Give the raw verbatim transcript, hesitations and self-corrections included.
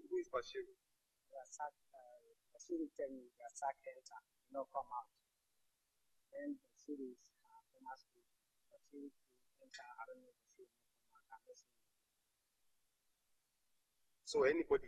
who is Bashiru? Rasak, uh, Bashiru tell me Rasak enter, no come out. Then Bashiru is uh, former school. Bashiru enter, I don't know, Bashiru no come out. I'm listening. So anybody